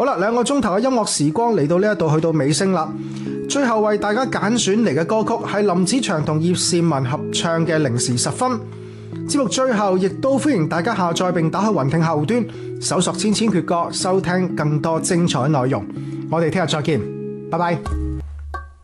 好啦，2個鐘頭嘅音樂時光嚟到呢一度，去到尾聲啦。最後為大家揀選嚟嘅歌曲係林子祥同葉倩文合唱嘅《零時10分》。節目最後亦都歡迎大家下載並打開雲聽後端，搜索千千闕歌，收聽更多精彩內容。我哋聽日再見，拜拜。